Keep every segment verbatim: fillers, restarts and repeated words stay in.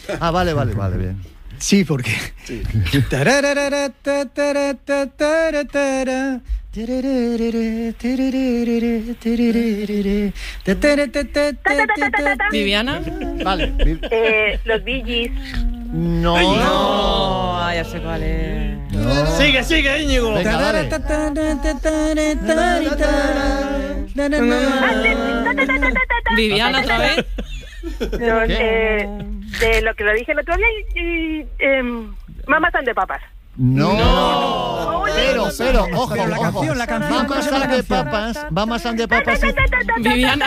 Ah, vale, vale, vale, bien. Sí, porque... Sí. ¿Viviana? Vale. Eh, los Bee Gees. No. Ay, no. Ah, ya sé cuál es. No. Sigue, sigue, Íñigo. Venga, dale. ¿Viviana otra vez? No, eh, de lo que lo dije el otro día y, y eh, Mamas and the Papas. No. No. Pero, pero, ojo, Pero la ojo. canción, la canción, ¿cómo Mamas se llama and la the canción? Papas, Mamas and the Papas. ¿Viviana?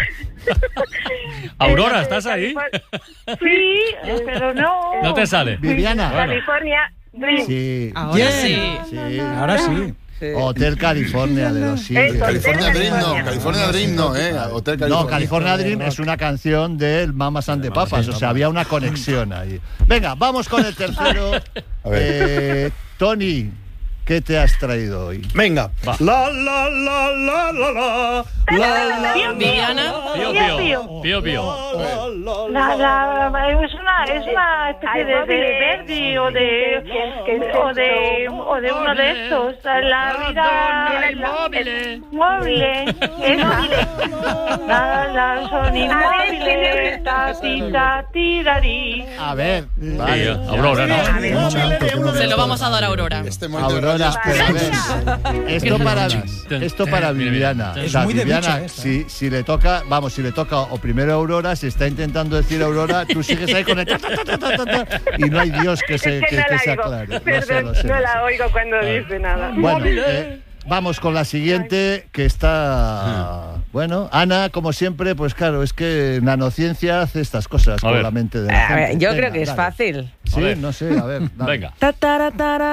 Aurora, ¿estás ahí? Sí, pero no. No te sale. Viviana. Bueno. California Dream. Sí. Ahora Bien. sí. Sí. Ahora sí. Hotel California de los Eagles. Eso. California Dream no, California. California Dream no, ¿eh? Hotel California. No, California Dream es una canción del Mamas and the Papas, o sea, había una conexión ahí. Venga, vamos con el tercero. A ver. Eh, Tony, ¿qué te has traído hoy? Venga. Va. La, la, la, la, la, la. La, la, ¿Viviana? Pío, pío. Pío, pío. La, la, es una es una especie de, de Verdi o de o de o de uno de estos. La vida móvil móvil es la la son inmóviles ta tirarí. A ver, Sí, vale. Aurora, ¿no? Se lo vamos a dar a Aurora. Este molde de Aurora, rayas, pero a ver, esto para, Ten, esto para mira, mira. Viviana. Es O sea, muy de Viviana, bicha esta, si, si le toca, vamos, si le toca o primero Aurora, si está intentando decir Aurora, tú sigues ahí con el ta, ta, ta, ta, ta, ta, y no hay Dios que se, Es que que, no que la se oigo. aclare. Lo sé, Perdón, lo sé, no lo la sé. oigo cuando dice nada. Bueno, eh, vamos con la siguiente, que está... Bueno, Ana, como siempre, pues claro, es que nanociencia hace estas cosas A con ver. la mente de la A ver, gente. yo Venga, creo que es dale. fácil. Sí, A ver. no sé, a ver. Dale. Venga. Ta, tara, tara.